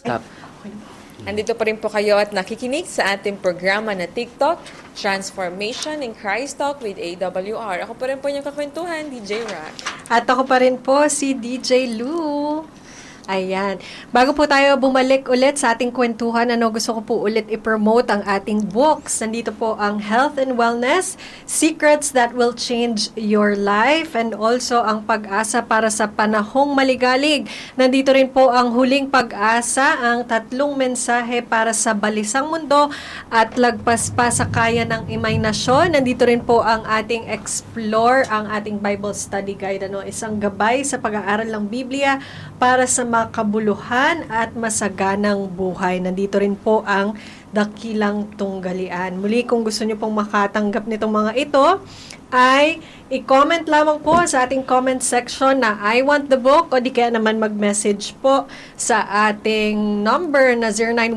Stop. Andito pa rin po kayo at nakikinig sa ating programa na TikTok, Transformation in Christ Talk with AWR. Ako pa rin po yung kakwentuhan, DJ Rock. At ako pa rin po, si DJ Lou. Ayan. Bago po tayo bumalik ulit sa ating kwentuhan, gusto ko po ulit i-promote ang ating books. Nandito po ang Health and Wellness, Secrets that Will Change Your Life, and also ang Pag-asa para sa Panahong Maligalig. Nandito rin po ang Huling Pag-asa, ang 3 mensahe para sa balisang mundo at lagpas pa sa kaya ng imahinasyon. Nandito rin po ang ating Explore, ang ating Bible Study Guide. Isang gabay sa pag-aaral ng Biblia para sa makabuluhan at masaganang buhay. Nandito rin po ang Dakilang Tunggalian. Muli, kung gusto nyo pong makatanggap nitong mga ito, ay i-comment lamang po sa ating comment section na I want the book, o di kaya naman mag-message po sa ating number na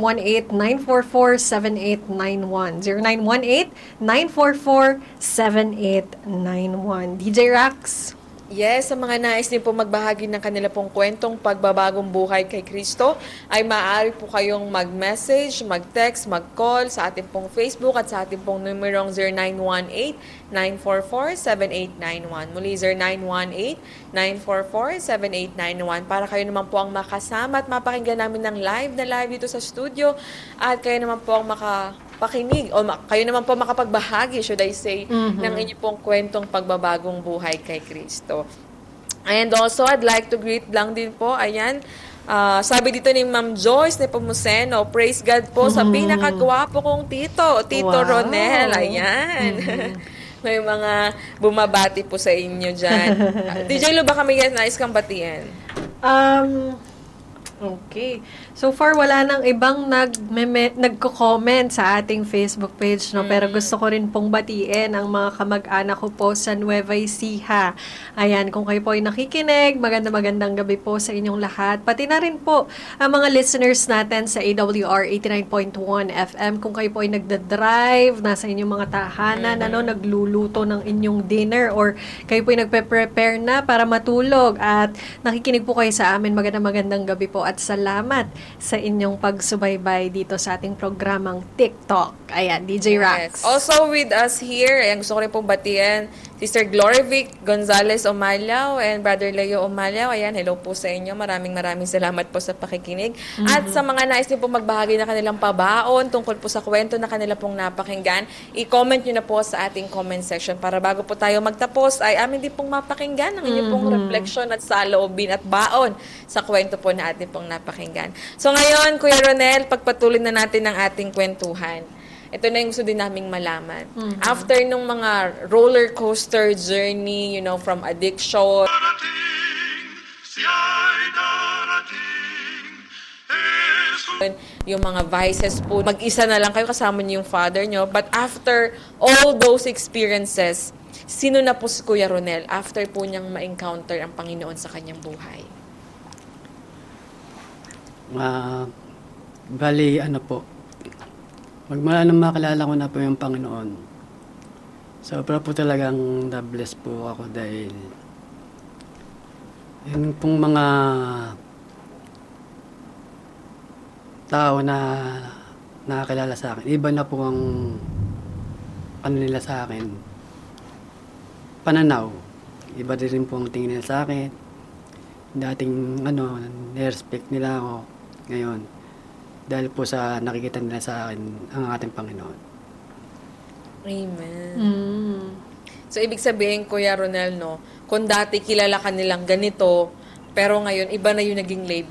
0918-944-7891. 0918-944-7891. DJ Rax. Yes, sa mga nais din po magbahagi ng kanila pong kwentong pagbabagong buhay kay Kristo, ay maaari po kayong mag-message, mag-text, mag-call sa ating pong Facebook at sa ating pong numerong 0918-944-7891. Muli, 0918-944-7891 para kayo naman po ang makasama at mapakinggan namin ng live dito sa studio at kayo naman po ang pakinig o kayo naman po makapagbahagi, should I say, ng inyong pong kwentong pagbabagong buhay kay Kristo. And also, I'd like to greet lang din po, ayan, sabi dito ni Ma'am Joyce Nepomuceno, praise God po sa pinakagwapo kong Tito Wow. Ronel, ayan. May mga bumabati po sa inyo dyan. DJ Lu, baka may nais kang batiin? Okay. So far, wala nang ibang nagko-comment sa ating Facebook page, no? Pero gusto ko rin pong batiin ang mga kamag-anak ko po sa Nueva Ecija. Ayan, kung kayo po ay nakikinig, magandang gabi po sa inyong lahat. Pati na rin po ang mga listeners natin sa AWR 89.1 FM. Kung kayo po ay nagda-drive, nasa inyong mga tahanan, nagluluto ng inyong dinner, or kayo po ay nagpe-prepare na para matulog at nakikinig po kayo sa amin, magandang gabi po at salamat sa inyong pagsubaybay dito sa ating programang TikTok. Ayan, DJ Rax. Yes. Also with us here, ayan, gusto ko rin pong batiin, Sister Glorivic Gonzalez Omaliao and Brother Leo Omaliao. Ayan, hello po sa inyo. Maraming salamat po sa pakikinig. At sa mga nais din po magbahagi ng kanilang pabaon tungkol po sa kwento na kanila pong napakinggan, i-comment nyo na po sa ating comment section para bago po tayo magtapos ay amin din pong mapakinggan ang inyong pong reflection at saloobin at baon sa kwento po na ating pong napakinggan. So ngayon, Kuya Ronel, pagpatuloy na natin ang ating kwentuhan. Ito na yung gusto din naming malaman. After nung mga roller coaster journey, from addiction, yung mga vices po, mag-isa na lang kayo, kasama niyo yung father niyo. But after all those experiences, sino na po si Kuya Ronel after po niyang ma-encounter ang Panginoon sa kanyang buhay? Bali, magmula nang makilala ko na po yung Panginoon, sobra po talagang na-bless po ako dahil yung pong mga tao na nakakilala sa akin, iba na po ang nila sa akin. Pananaw. Iba din po ang tingin nila sa akin. Dating nirespect nila ako. Ngayon, dahil po sa nakikita nila sa akin ang ating Panginoon. Amen. So, ibig sabihin, Kuya Ronel, kung dati kilala ka nilang ganito, pero ngayon, iba na yung naging